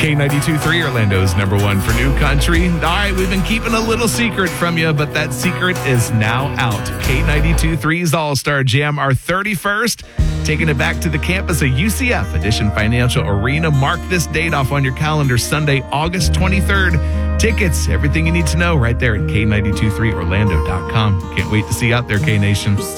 K92.3, Orlando's #1 for new country. All right, we've been keeping a little secret from you, but that secret is now out. K92.3's All-Star Jam, our 31st, taking it back to the campus of UCF Edition Financial Arena. Mark this date off on your calendar, Sunday, August 23rd. Tickets, everything you need to know right there at K923Orlando.com. Can't wait to see you out there, K-Nation.